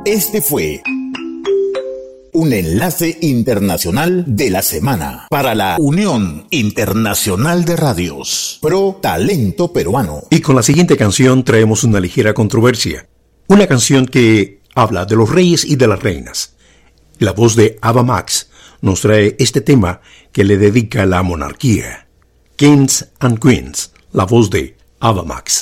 Este fue un enlace internacional de la semana para la Unión Internacional de Radios Pro Talento Peruano. Y con la siguiente canción traemos una ligera controversia. Una canción que habla de los reyes y de las reinas. La voz de Ava Max nos trae este tema que le dedica a la monarquía. Kings and Queens, la voz de Ava Max.